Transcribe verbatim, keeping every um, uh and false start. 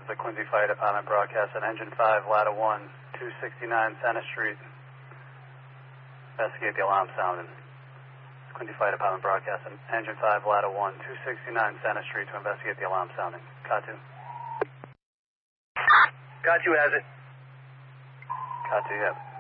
is the Quincy Fire Department broadcast on Engine five, Ladder one, two sixty-nine Center Street. Investigate the alarm sounding. Quincy Fire Department broadcast on Engine five, Ladder one, two sixty-nine Center Street to investigate the alarm sounding. Car two. Car two has it. Car two, yeah.